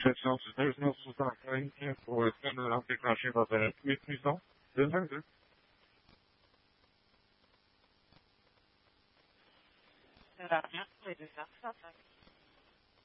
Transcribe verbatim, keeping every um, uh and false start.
cette chance, there's no sustain pour le temps de l'enclencher dans un maîtrisant de vingt-deux. C'est la bien, les deux cent cinq.